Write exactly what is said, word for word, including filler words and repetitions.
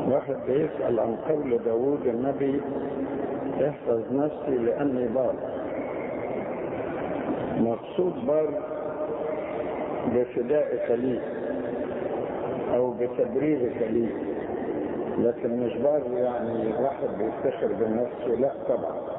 واحد بيسأل عن قول داود النبي: احفظ نفسي لأني بار. مقصود بار بفدائك لي أو بتبريرك لي، لكن مش بار يعني واحد بيفتخر بنفسه، لا طبعا.